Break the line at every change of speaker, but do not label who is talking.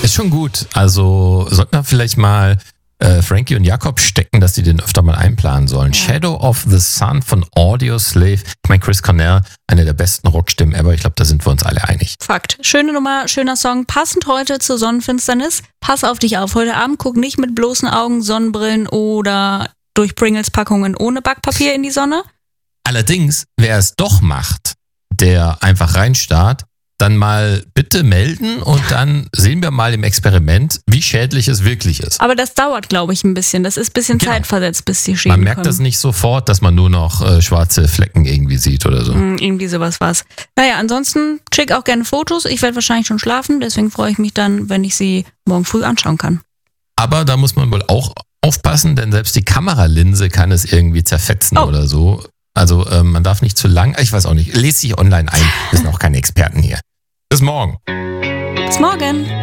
Ist schon gut. Also sollten wir vielleicht mal Frankie und Jakob stecken, dass die den öfter mal einplanen sollen. Ja. Shadow of the Sun von Audioslave. Ich meine, Chris Cornell, eine der besten Rockstimmen ever. Ich glaube, da sind wir uns alle einig.
Fakt. Schöne Nummer, schöner Song. Passend heute zur Sonnenfinsternis. Pass auf dich auf. Heute Abend guck nicht mit bloßen Augen, Sonnenbrillen oder durch Pringles-Packungen ohne Backpapier in die Sonne.
Allerdings, wer es doch macht, der einfach reinstarrt, dann mal bitte melden und dann sehen wir mal im Experiment, wie schädlich es wirklich ist.
Aber das dauert, glaube ich, ein bisschen. Das ist ein bisschen zeitversetzt, bis die Schäden
Man merkt das nicht sofort, dass man nur noch schwarze Flecken irgendwie sieht oder so.
Irgendwie sowas war's. Naja, ansonsten schick auch gerne Fotos. Ich werde wahrscheinlich schon schlafen, deswegen freue ich mich dann, wenn ich sie morgen früh anschauen kann.
Aber da muss man wohl auch aufpassen, denn selbst die Kameralinse kann es irgendwie zerfetzen oder so. Also man darf nicht zu lang, ich weiß auch nicht, lest sich online ein, wir sind auch keine Experten hier. Bis morgen.
Bis morgen.